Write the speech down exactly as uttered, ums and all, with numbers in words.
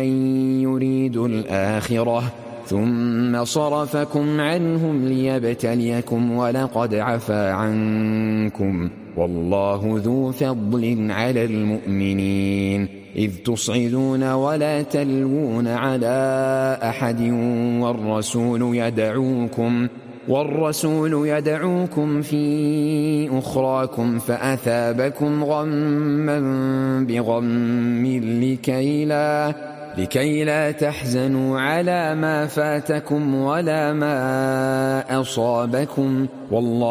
من يريد الآخرة ثم صرفكم عنهم ليبتليكم ولقد عفا عنكم والله ذو فضل على المؤمنين إذ تصعدون ولا تلوون على أحد والرسول يدعوكم والرسول يدعوكم في أخراكم فأثابكم غما بغم لكي لا, لكي لا تحزنوا على ما فاتكم ولا ما أصابكم والله